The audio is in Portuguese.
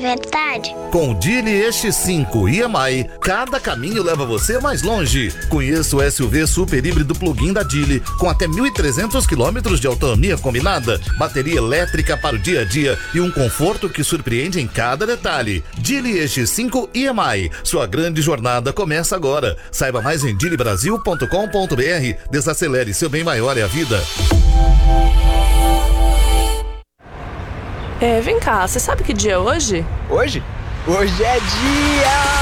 verdade? Com o Geely EX5 EMI, cada caminho leva você mais longe. Conheça o SUV super híbrido plug-in da Geely, com até 1.300 km de autonomia combinada, bateria elétrica para o dia a dia e um conforto que surpreende em cada detalhe. Geely EX5 EMI, sua grande jornada começa agora. Saiba mais em geelybrasil.com.br. Desacelere, seu bem maior é a vida. Vem cá, você sabe que dia é hoje? Hoje? Hoje é dia